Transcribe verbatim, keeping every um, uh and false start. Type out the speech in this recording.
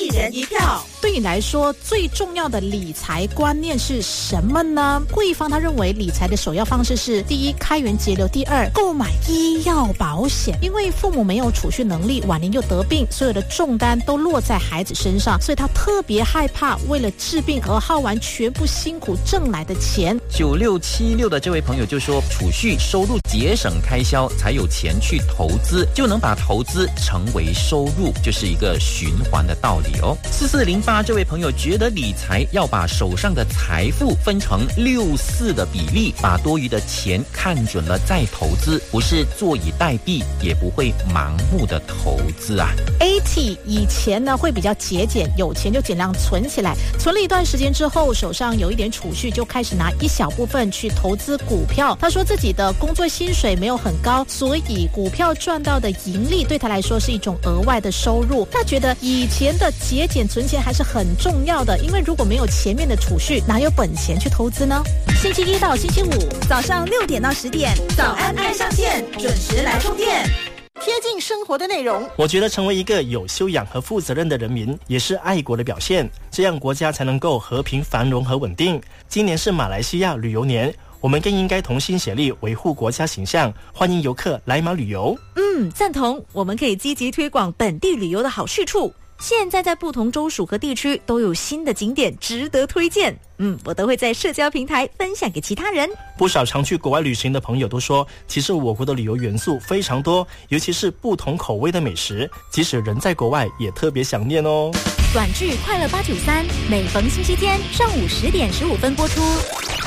一人一票。 对你来说，最重要的理财观念是什么呢？慧芳他认为理财的首要方式是：第一，开源节流；第二，购买医药保险。因为父母没有储蓄能力，晚年又得病，所有的重担都落在孩子身上，所以他特别害怕为了治病而耗完全部辛苦挣来的钱。 九六七六的这位朋友就说，储蓄收入节省开销，才有钱去投资，就能把投资成为收入，就是一个循环的道理哦。四四零八这位朋友觉得理财要把手上的财富分成六四的比例，把多余的钱看准了再投资，不是坐以待毙，也不会盲目的投资啊。 A T 以前呢会比较节俭，有钱就尽量存起来，存了一段时间之后，手上有一点储蓄，就开始拿一小部分去投资股票。他说自己的工作薪水没有很高，所以股票赚到的盈利对他来说是一种额外的收入。他觉得以前的节俭存钱还是很重要的，因为如果没有前面的储蓄，哪有本钱去投资呢？星期一到星期五早上六点到十点，早安爱上线，准时来充电。 贴近生活的内容， 我觉得成为一个有修养和负责任的人民，也是爱国的表现，这样国家才能够和平繁荣和稳定。今年是马来西亚旅游年，我们更应该同心协力维护国家形象，欢迎游客来马旅游。 嗯，赞同，我们可以积极推广本地旅游的好去处。现在在不同州属和地区都有新的景点值得推荐，嗯，我都会在社交平台分享给其他人。 不少常去国外旅行的朋友都说，其实我国的旅游元素非常多，尤其是不同口味的美食，即使人在国外也特别想念哦。 短剧快乐八九三，每逢星期天上午十点十五分播出。